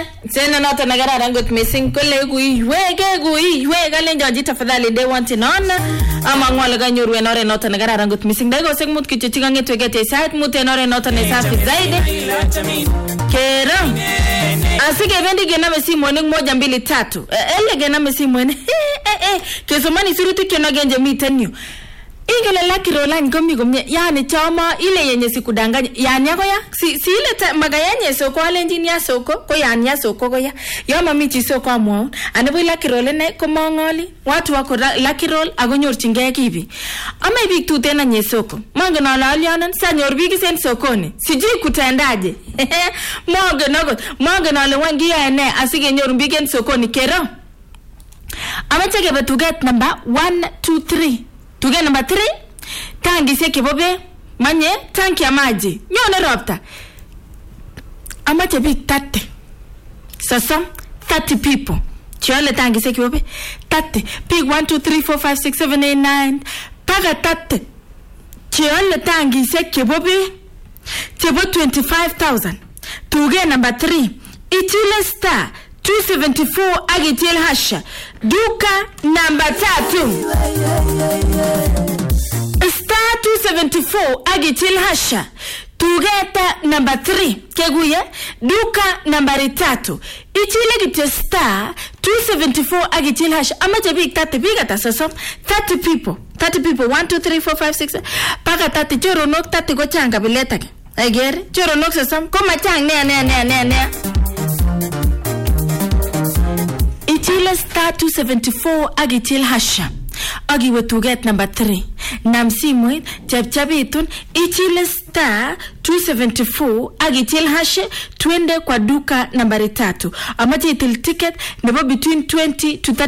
Sena noto nagararan got missing kole kuiwege kalen jaji tafadhali they want in on ama ngwala ganyoru enore noto nagararan got missing dago segmut kichichiga ngetwegete site mut enore noto ne safi zaidi kera asige vendi gena mesi morning 1 2 3 ele gena mesi mwene kesomani suruti kena genje mitenyo ingele laki rolan gomye yani chama ile yenye sikudanganya yani yako ya si ile magayenye soko alenjini ya soko ko yani ya soko ko ya yo mami chi soko amwa anabu laki rolene ko mongoli watu wako laki roll agonyorchinge kibi ama ibik tu tena nye soko mango na lalianan sanyor bigi sen sokoni sijui kutendaje mango na lewangi ya ene asige nyor bigi sokoni kero amachege betuget number 1 2 3 tuge number 3 tangi seke bobe manye tanki ya maji nyone ropta amache big 30 sasa 30 people chiole tangi seke bobe 30 big 1 2 3 4 5 6 7 8 9 paga 30 chiole tangi seke bobe chebo 25,000 tuge number 3 itile star 274 agitil hasha duka number 3 star 274 agitil hasha tugeta number 3 keguye duka number 3 itile gite star 274 agitil hasha amaje big 30 big ata sosom 30 people 1 2 3 4 5 6 paka 30 joro nok 30 go changa bileta agere joro nok sosom ko machang ne Itile star 274 agitil hasha agiwe tuget number 3 namsimwe chapchabitun itile star 274 agitil hasha twende kwa duka number 3 amaje itil ticket nebo between 20 to 30